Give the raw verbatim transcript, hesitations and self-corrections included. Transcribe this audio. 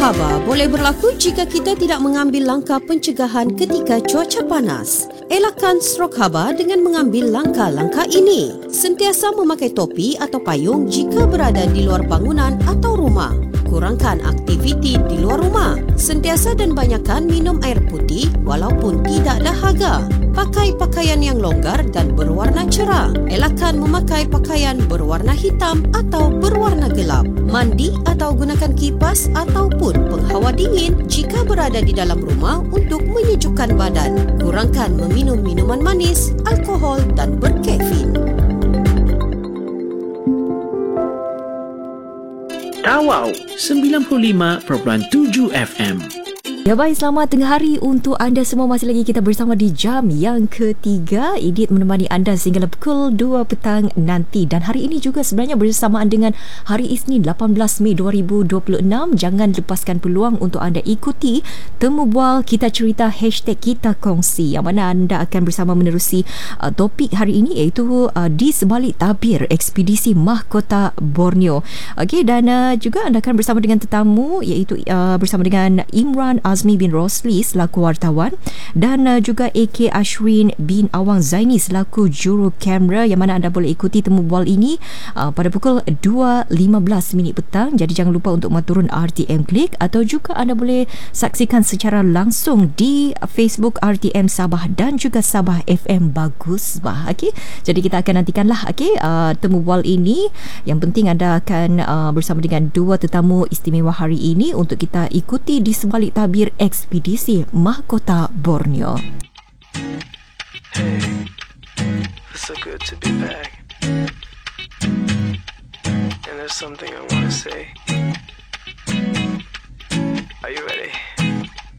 khabar boleh berlaku jika kita tidak mengambil langkah pencegahan ketika cuaca panas. Elakkan strok khabar dengan mengambil langkah-langkah ini. Sentiasa memakai topi atau payung jika berada di luar bangunan atau rumah. Kurangkan aktiviti di luar rumah. Sentiasa dan banyakkan minum air putih walaupun tidak dahaga. Pakai pakaian yang longgar dan berwarna cerah. Elakkan memakai pakaian berwarna hitam atau berwarna gelap. Mandi atau gunakan kipas ataupun penghawa dingin jika berada di dalam rumah untuk menyejukkan badan. Kurangkan meminum minuman manis, alkohol dan berkafein. Tawau sembilan puluh lima perpuluhan tujuh F M. Ya baik, selamat tengah hari untuk anda semua. Masih lagi kita bersama di jam yang ketiga. Idit menemani anda sehingga pukul dua petang nanti. Dan hari ini juga sebenarnya bersamaan dengan hari Isnin lapan belas Mei dua ribu dua puluh enam. Jangan lepaskan peluang untuk anda ikuti Temu Bual Kita Cerita hashtag Kita Kongsi, yang mana anda akan bersama menerusi uh, topik hari ini, iaitu uh, di sebalik tabir ekspedisi Mahkota Borneo. Okey, dan uh, juga anda akan bersama dengan tetamu, iaitu uh, bersama dengan Imran Azmi bin Rosli selaku wartawan, dan uh, juga A K Ashwin bin Awang Zaini selaku juru kamera, yang mana anda boleh ikuti Temu Bual ini uh, pada pukul dua lima belas minit petang. Jadi jangan lupa untuk turun R T M Klik, atau juga anda boleh saksikan secara langsung di Facebook R T M Sabah dan juga Sabah F M Bagus Bah. Okey, jadi kita akan nantikanlah okey uh, Temu Bual ini. Yang penting anda akan uh, bersama dengan dua tetamu istimewa hari ini untuk kita ikuti di sebalik tabir ekspedisi Mahkota Borneo. Hey, it's so good to be back. And there's something I want to say.